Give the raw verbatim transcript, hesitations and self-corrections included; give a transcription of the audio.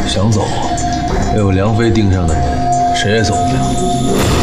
想走，有梁飞盯上的门，谁也走不了。